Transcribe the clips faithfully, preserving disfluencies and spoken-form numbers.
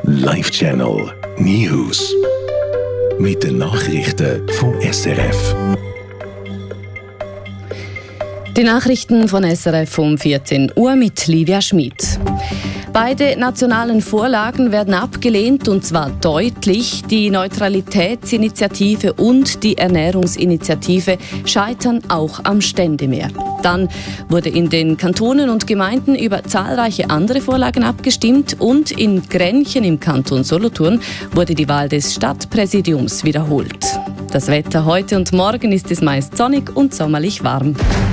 Live-Channel News. Mit den Nachrichten vom S R F. Die Nachrichten von S R F um vierzehn Uhr mit Livia Schmid. Beide nationalen Vorlagen werden abgelehnt, und zwar deutlich. Die Neutralitätsinitiative und die Ernährungsinitiative scheitern auch am Ständemehr. Dann wurde in den Kantonen und Gemeinden über zahlreiche andere Vorlagen abgestimmt, und in Grenchen im Kanton Solothurn wurde die Wahl des Stadtpräsidiums wiederholt. Das Wetter heute und morgen ist es meist sonnig und sommerlich warm.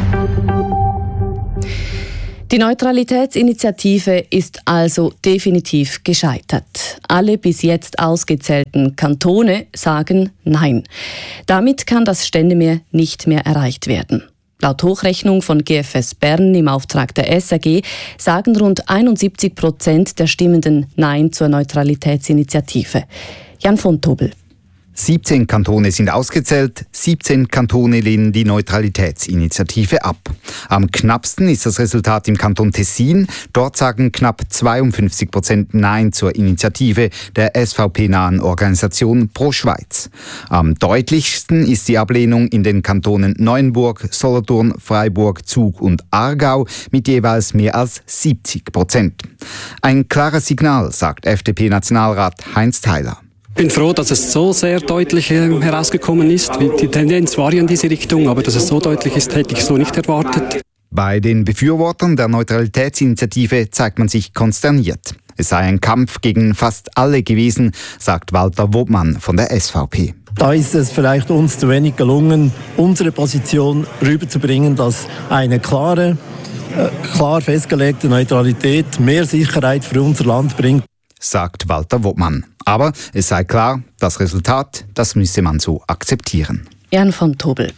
Die Neutralitätsinitiative ist also definitiv gescheitert. Alle bis jetzt ausgezählten Kantone sagen Nein. Damit kann das Ständemehr nicht mehr erreicht werden. Laut Hochrechnung von G F S Bern im Auftrag der S A G sagen rund einundsiebzig Prozent der Stimmenden Nein zur Neutralitätsinitiative. Jan von Tobel. siebzehn Kantone sind ausgezählt, siebzehn Kantone lehnen die Neutralitätsinitiative ab. Am knappsten ist das Resultat im Kanton Tessin. Dort sagen knapp zweiundfünfzig Prozent Nein zur Initiative der S V P-nahen Organisation Pro Schweiz. Am deutlichsten ist die Ablehnung in den Kantonen Neuenburg, Solothurn, Freiburg, Zug und Aargau mit jeweils mehr als siebzig Prozent. Ein klares Signal, sagt F D P-Nationalrat Heinz Theiler. Ich bin froh, dass es so sehr deutlich äh, herausgekommen ist. Die Tendenz war ja in diese Richtung, aber dass es so deutlich ist, hätte ich so nicht erwartet. Bei den Befürwortern der Neutralitätsinitiative zeigt man sich konsterniert. Es sei ein Kampf gegen fast alle gewesen, sagt Walter Wobmann von der S V P. Da ist es vielleicht uns zu wenig gelungen, unsere Position rüberzubringen, dass eine klare, äh, klar festgelegte Neutralität mehr Sicherheit für unser Land bringt, sagt Walter Wobmann. Aber es sei klar, das Resultat, das müsse man so akzeptieren. Jan von Tobel.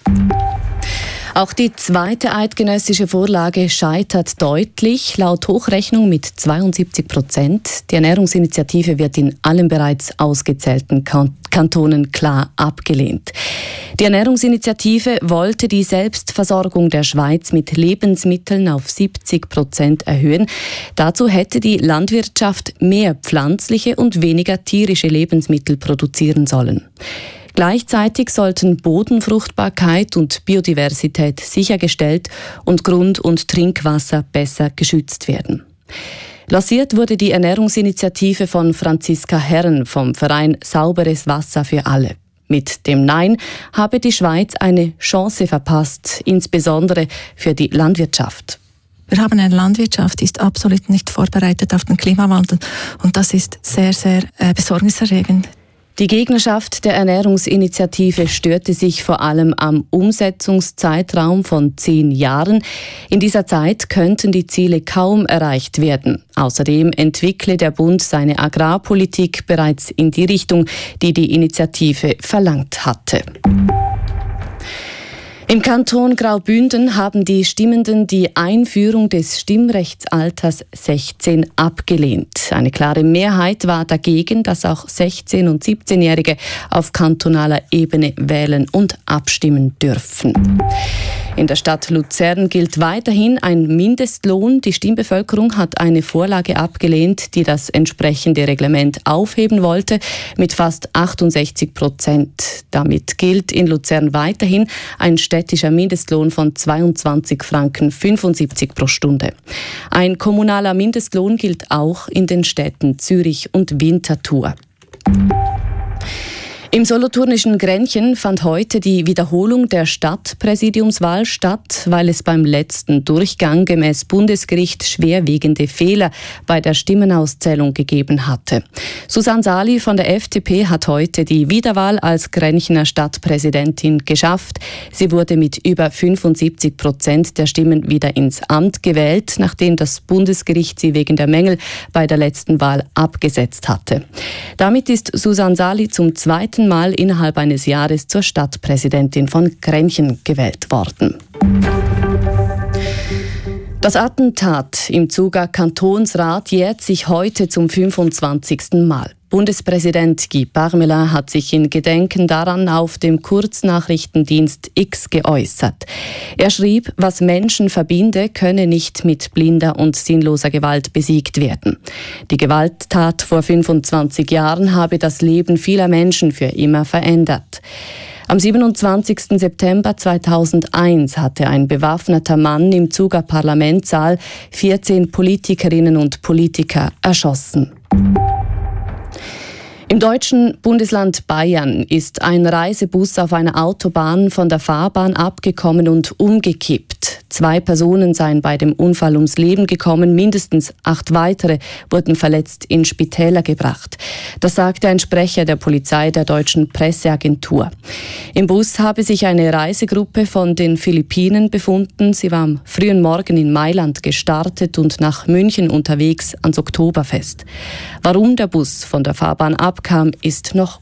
Auch die zweite eidgenössische Vorlage scheitert deutlich, laut Hochrechnung mit zweiundsiebzig Prozent. Die Ernährungsinitiative wird in allen bereits ausgezählten Kantonen klar abgelehnt. Die Ernährungsinitiative wollte die Selbstversorgung der Schweiz mit Lebensmitteln auf siebzig Prozent erhöhen. Dazu hätte die Landwirtschaft mehr pflanzliche und weniger tierische Lebensmittel produzieren sollen. Gleichzeitig sollten Bodenfruchtbarkeit und Biodiversität sichergestellt und Grund- und Trinkwasser besser geschützt werden. Lanciert wurde die Ernährungsinitiative von Franziska Herren vom Verein Sauberes Wasser für alle. Mit dem Nein habe die Schweiz eine Chance verpasst, insbesondere für die Landwirtschaft. Wir haben eine Landwirtschaft, die ist absolut nicht vorbereitet auf den Klimawandel, und das ist sehr, sehr äh, besorgniserregend. Die Gegnerschaft der Ernährungsinitiative störte sich vor allem am Umsetzungszeitraum von zehn Jahren. In dieser Zeit könnten die Ziele kaum erreicht werden. Außerdem entwickle der Bund seine Agrarpolitik bereits in die Richtung, die die Initiative verlangt hatte. Im Kanton Graubünden haben die Stimmenden die Einführung des Stimmrechtsalters sechzehn abgelehnt. Eine klare Mehrheit war dagegen, dass auch sechzehn- und siebzehnjährige auf kantonaler Ebene wählen und abstimmen dürfen. In der Stadt Luzern gilt weiterhin ein Mindestlohn. Die Stimmbevölkerung hat eine Vorlage abgelehnt, die das entsprechende Reglement aufheben wollte, mit fast achtundsechzig Prozent. Damit gilt in Luzern weiterhin ein städtischer Mindestlohn von zweiundzwanzig Franken fünfundsiebzig pro Stunde. Ein kommunaler Mindestlohn gilt auch in den Städten Zürich und Winterthur. Im solothurnischen Grenchen fand heute die Wiederholung der Stadtpräsidiumswahl statt, weil es beim letzten Durchgang gemäß Bundesgericht schwerwiegende Fehler bei der Stimmenauszählung gegeben hatte. Susanne Sali von der F D P hat heute die Wiederwahl als Grenchener Stadtpräsidentin geschafft. Sie wurde mit über fünfundsiebzig Prozent der Stimmen wieder ins Amt gewählt, nachdem das Bundesgericht sie wegen der Mängel bei der letzten Wahl abgesetzt hatte. Damit ist Susanne Sali zum zweiten Mal innerhalb eines Jahres zur Stadtpräsidentin von Grenchen gewählt worden. Das Attentat im Zuger Kantonsrat jährt sich heute zum fünfundzwanzigsten Mal. Bundespräsident Guy Parmelin hat sich in Gedenken daran auf dem Kurznachrichtendienst X geäußert. Er schrieb, was Menschen verbinde, könne nicht mit blinder und sinnloser Gewalt besiegt werden. Die Gewalttat vor fünfundzwanzig Jahren habe das Leben vieler Menschen für immer verändert. Am siebenundzwanzigsten September zweitausendeins hatte ein bewaffneter Mann im Zuger Parlamentssaal vierzehn Politikerinnen und Politiker erschossen. Im deutschen Bundesland Bayern ist ein Reisebus auf einer Autobahn von der Fahrbahn abgekommen und umgekippt. Zwei Personen seien bei dem Unfall ums Leben gekommen, mindestens acht weitere wurden verletzt in Spitäler gebracht. Das sagte ein Sprecher der Polizei der deutschen Presseagentur. Im Bus habe sich eine Reisegruppe von den Philippinen befunden. Sie war am frühen Morgen in Mailand gestartet und nach München unterwegs ans Oktoberfest. Warum der Bus von der Fahrbahn abkam, ist noch